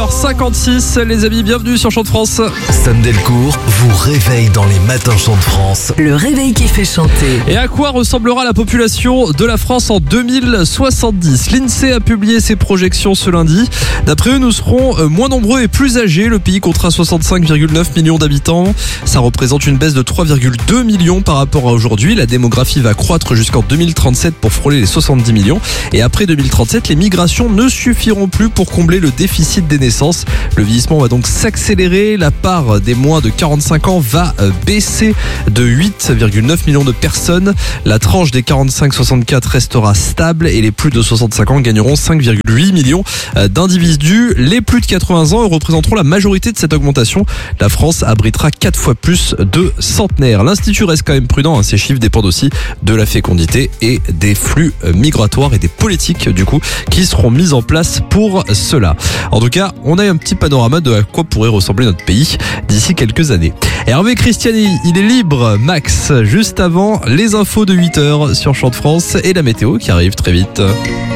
7h56, les amis, bienvenue sur Chant de France. Sam Delcourt vous réveille dans les matins Chant de France. Le réveil qui fait chanter. Et à quoi ressemblera la population de la France en 2070 ? L'INSEE a publié ses projections ce lundi. D'après eux, nous serons moins nombreux et plus âgés. Le pays comptera 65,9 millions d'habitants. Ça représente une baisse de 3,2 millions par rapport à aujourd'hui. La démographie va croître jusqu'en 2037 pour frôler les 70 millions. Et après 2037, les migrations ne suffiront plus pour combler le déficit des naissances. Le vieillissement va donc s'accélérer. La part des moins de 45 ans va baisser de 8,9 millions de personnes. La tranche des 45-64 restera stable et les plus de 65 ans gagneront 5,8 millions d'individus. Les plus de 80 ans représenteront la majorité de cette augmentation. La France abritera 4 fois plus de centenaires. L'Institut reste quand même prudent. Ces chiffres dépendent aussi de la fécondité et des flux migratoires et des politiques du coup qui seront mises en place pour cela. En tout cas, on a un petit panorama de à quoi pourrait ressembler notre pays d'ici quelques années. Hervé Christiani, il est libre, Max, juste avant les infos de 8h sur Chant de France et la météo qui arrive très vite.